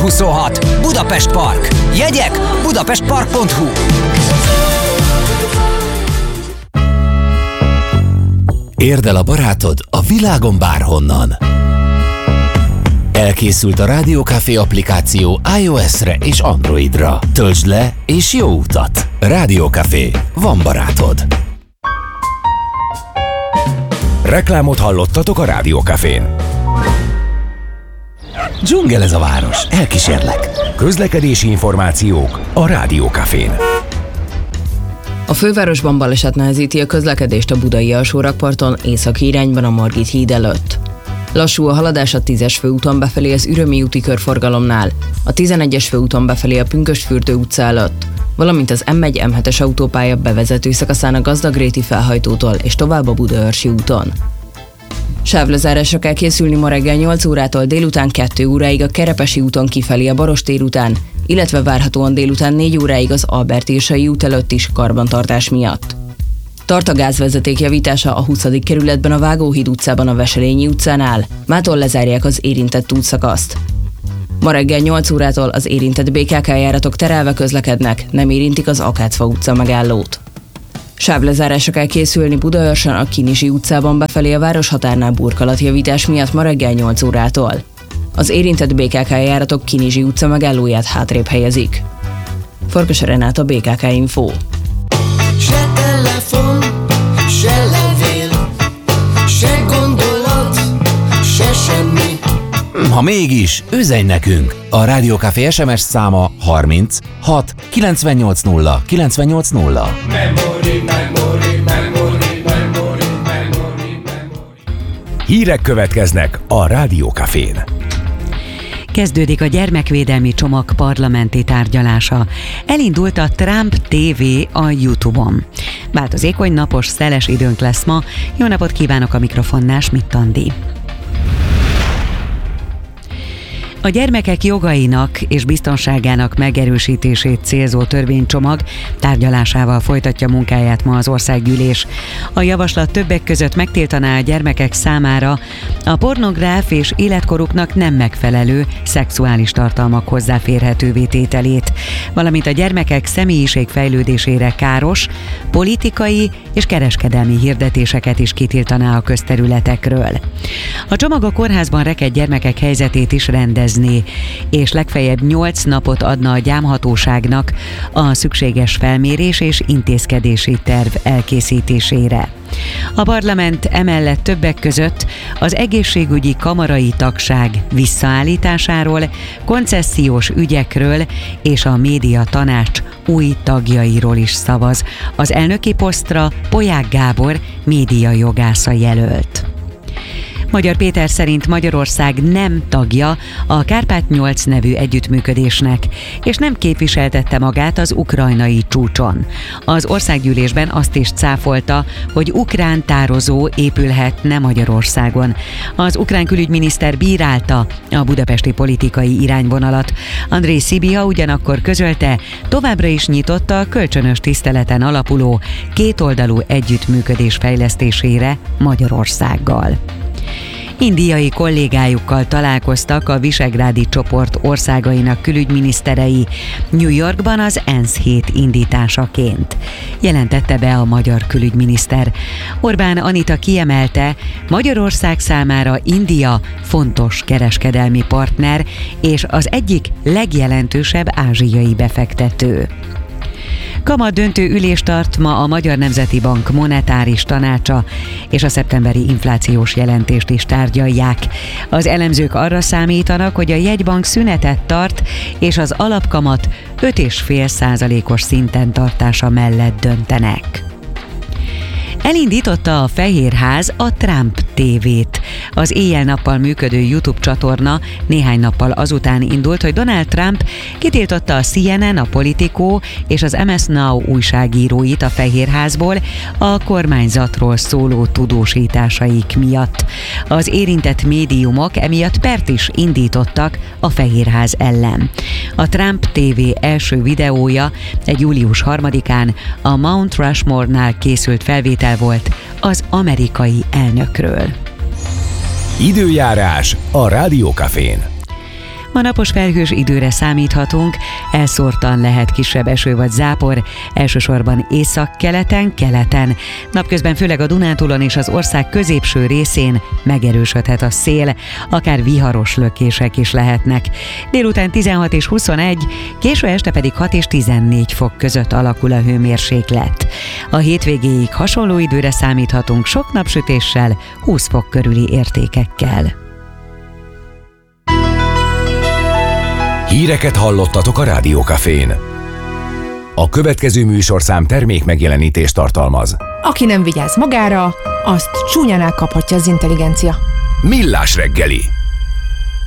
2026 Budapest Park. Jegyek budapestpark.hu. Érd el a barátod a világon bárhonnan. Elkészült a Rádió Café applikáció iOS-re és Androidra. Töltsd le és jó utat! Rádió Café. Van barátod. Reklámot hallottatok a Rádió Cafén. Dzsungel ez a város. Elkísérlek. Közlekedési információk a Rádió Cafén. A fővárosban baleset nehezíti a közlekedést a budai alsórakparton északi irányban a Margit híd előtt. Lassú a haladás a 10-es főúton befelé az Ürömi úti körforgalomnál, a 11-es főúton befelé a Pünkösdfürdő utca előtt, valamint az M1-M7-es autópálya bevezető szakaszán a Gazdagréti felhajtótól és tovább a Budaörsi úton. Sávlezárásra kell készülni ma reggel 8 órától délután 2 óráig a Kerepesi úton kifelé a Barostér után, illetve várhatóan délután 4 óráig az Albert-Irsai út előtt is karbantartás miatt. Tart a gázvezeték javítása a 20. kerületben a Vágóhíd utcában a Veselényi utcánál, mától lezárják az érintett útszakaszt. Ma reggel 8 órától az érintett BKK járatok terelve közlekednek, nem érintik az Akácfa utca megállót. Sávlezárásra kell készülni Budaörsön a Kinizsi utcában befelé a városhatárnál burkolatjavítás miatt ma reggel 8 órától. Az érintett BKK járatok Kinizsi utca megállóját hátrébb helyezik. Farkas Renáta, BKK Info. Se telefon, se levél, se gondolat, se semmi. Ha mégis, üzenj nekünk! A Rádió Café SMS száma 30 6 980 980. Memory. Hírek következnek a Rádió Cafén. Kezdődik a gyermekvédelmi csomag parlamenti tárgyalása. Elindult a Trump TV a YouTube-on. Változékony, napos, szeles időnk lesz ma. Jó napot kívánok, a mikrofonnál Schmidt Andi. A gyermekek jogainak és biztonságának megerősítését célzó törvénycsomag tárgyalásával folytatja munkáját ma az országgyűlés. A javaslat többek között megtiltaná a gyermekek számára a pornográf és életkoruknak nem megfelelő szexuális tartalmak hozzáférhetővé tételét, valamint a gyermekek személyiségfejlődésére káros, politikai és kereskedelmi hirdetéseket is kitiltaná a közterületekről. A csomag a kórházban rekedt gyermekek helyzetét is rendez, és legfeljebb 8 napot adna a gyámhatóságnak a szükséges felmérés és intézkedési terv elkészítésére. A parlament emellett többek között az egészségügyi kamarai tagság visszaállításáról, koncesziós ügyekről és a média tanács új tagjairól is szavaz. Az elnöki posztra Polyák Gábor médiajogásza jelölt. Magyar Péter szerint Magyarország nem tagja a Kárpát-8 nevű együttműködésnek, és nem képviseltette magát az ukrajnai csúcson. Az országgyűlésben azt is cáfolta, hogy ukrán tározó épülhetne Magyarországon. Az ukrán külügyminiszter bírálta a budapesti politikai irányvonalat. Andrej Szibiha ugyanakkor közölte, továbbra is nyitotta a kölcsönös tiszteleten alapuló kétoldalú együttműködés fejlesztésére Magyarországgal. Indiai kollégájukkal találkoztak a Visegrádi csoport országainak külügyminiszterei New Yorkban az ENSZ hét indításaként, jelentette be a magyar külügyminiszter. Orbán Anita kiemelte, Magyarország számára India fontos kereskedelmi partner és az egyik legjelentősebb ázsiai befektető. Kamat döntő ülést tart ma a Magyar Nemzeti Bank monetáris tanácsa, és a szeptemberi inflációs jelentést is tárgyalják. Az elemzők arra számítanak, hogy a jegybank szünetet tart, és az alapkamat 5,5%-os szinten tartása mellett döntenek. Elindította a Fehérház a Trump TV-t. Az éjjel-nappal működő YouTube csatorna néhány nappal azután indult, hogy Donald Trump kitiltotta a CNN, a Politico és az MS Now újságíróit a Fehérházból a kormányzatról szóló tudósításaik miatt. Az érintett médiumok emiatt pert is indítottak a Fehérház ellen. A Trump TV első videója egy július 3-án a Mount Rushmore-nál készült felvétel volt az amerikai elnökről. Időjárás a Rádió Cafén. Ma napos felhős időre számíthatunk, elszórtan lehet kisebb eső vagy zápor, elsősorban északkeleten, keleten. Napközben főleg a Dunántúlon és az ország középső részén megerősödhet a szél, akár viharos lökések is lehetnek. Délután 16 és 21, késő este pedig 6 és 14 fok között alakul a hőmérséklet. A hétvégéig hasonló időre számíthatunk sok napsütéssel, 20 fok körüli értékekkel. Híreket hallottatok a Rádió Cafén. A következő műsorszám termék megjelenítést tartalmaz. Aki nem vigyáz magára, azt csúnyán elkaphatja az intelligencia. Millás reggeli.